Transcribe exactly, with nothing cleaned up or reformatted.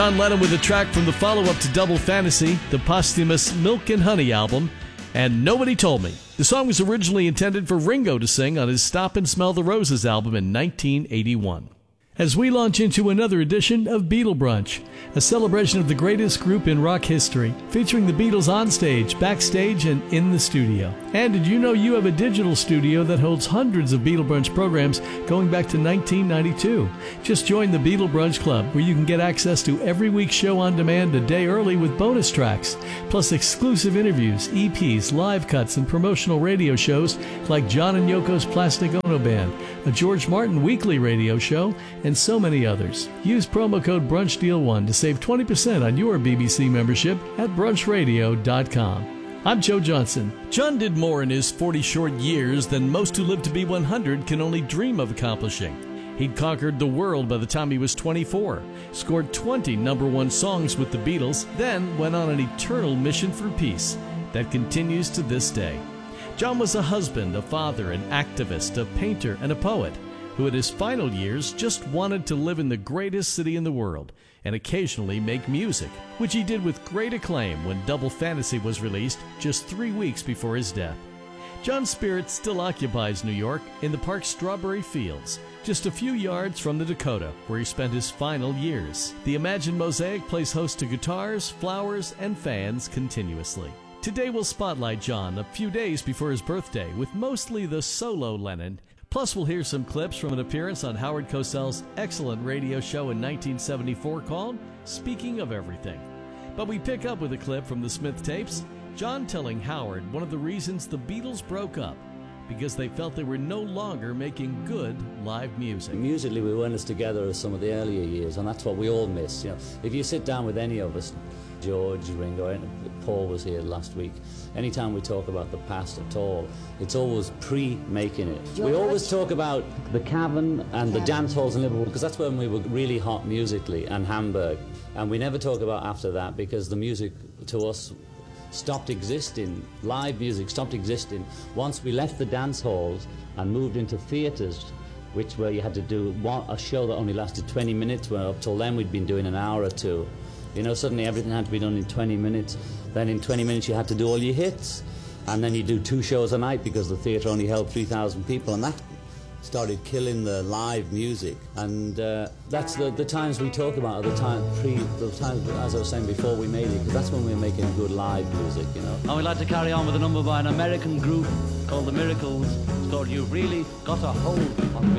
John Lennon with a track from the follow-up to Double Fantasy, the posthumous Milk and Honey album, and Nobody Told Me. The song was originally intended for Ringo to sing on his Stop and Smell the Roses album in nineteen eighty-one. As we launch into another edition of Beatle Brunch, a celebration of the greatest group in rock history, featuring the Beatles on stage, backstage, and in the studio. And did you know you have a digital studio that holds hundreds of Beatle Brunch programs going back to nineteen ninety-two? Just join the Beatle Brunch Club, where you can get access to every week's show on demand a day early with bonus tracks, plus exclusive interviews, E Ps, live cuts, and promotional radio shows like John and Yoko's Plastic Ono Band, a George Martin weekly radio show, and so many others. Use promo code brunch deal one to save twenty percent on your B B C membership at brunch radio dot com. I'm Joe Johnson. John did more in his forty short years than most who live to be one hundred can only dream of accomplishing. He'd conquered the world by the time he was twenty-four, scored twenty number one songs with the Beatles, then went on an eternal mission for peace that continues to this day. John was a husband, a father, an activist, a painter, and a poet who at his final years just wanted to live in the greatest city in the world and occasionally make music, which he did with great acclaim when Double Fantasy was released just three weeks before his death. John's spirit still occupies New York in the park's Strawberry Fields, just a few yards from the Dakota, where he spent his final years. The Imagine Mosaic plays host to guitars, flowers, and fans continuously. Today we'll spotlight John a few days before his birthday with mostly the solo Lennon. Plus, we'll hear some clips from an appearance on Howard Cosell's excellent radio show in nineteen seventy-four called Speaking of Everything. But we pick up with a clip from the Smith tapes, John telling Howard one of the reasons the Beatles broke up, because they felt they were no longer making good live music. Musically, we weren't as together as some of the earlier years, and that's what we all miss. You know, if you sit down with any of us, George, Ringo, Paul was here last week. Anytime we talk about the past at all, it's always pre-making it. George. We always talk about the Cavern and the dance halls in Liverpool, because that's when we were really hot musically, and Hamburg. And we never talk about after that, because the music to us stopped existing. Live music stopped existing once we left the dance halls and moved into theatres, which where you had to do one, a show that only lasted twenty minutes, where up till then we'd been doing an hour or two. You know, suddenly everything had to be done in twenty minutes. Then in twenty minutes you had to do all your hits. And then you do two shows a night because the theatre only held three thousand people. And that started killing the live music. And uh, that's the, the times we talk about, are the, time, pre, the times, as I was saying, before we made it. Because that's when we were making good live music, you know. And we'd like to carry on with a number by an American group called The Miracles. It's called You've Really Got a Hold on Me.